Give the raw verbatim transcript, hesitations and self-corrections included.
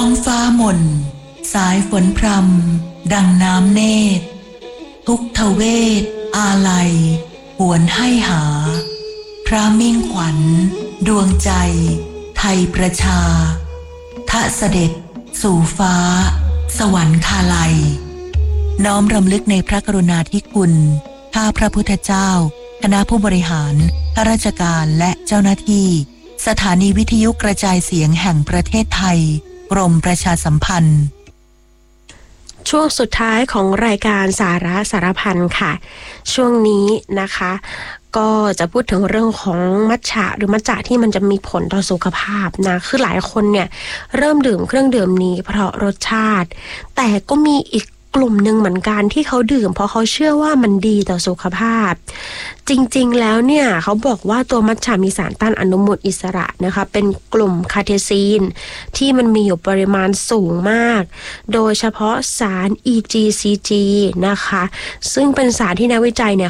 ท้องฟ้าหม่นสายฝนพรำดังน้ำเนตรทุกทเวทอาลัยหวนให้หาพระมิ่งขวัญดวงใจไทยประชาทะเสด็จสู่ฟ้าสวรรคาลัยน้อมรำลึกในพระกรุณาธิคุณข้าพระพุทธเจ้าคณะผู้บริหารข้าราชการและเจ้าหน้าที่สถานีวิทยุกระจายเสียงแห่งประเทศไทยกรมประชาสัมพันธ์ช่วงสุดท้ายของรายการสาระสารพันค่ะช่วงนี้นะคะก็จะพูดถึงเรื่องของมัทฉะหรือมัทฉะที่มันจะมีผลต่อสุขภาพนะคือหลายคนเนี่ยเริ่มดื่มเครื่องดื่มนี้เพราะรสชาติแต่ก็มีอีกกลุ่มหนึ่งเหมือนกันที่เขาดื่มเพราะเขาเชื่อว่ามันดีต่อสุขภาพจริงๆแล้วเนี่ยเขาบอกว่าตัวมัทฉะมีสารต้านอนุมูลอิสระนะคะเป็นกลุ่มคาเทซีนที่มันมีอยู่ปริมาณสูงมากโดยเฉพาะสาร อี จี ซี จี นะคะซึ่งเป็นสารที่นักวิจัยเนี่ย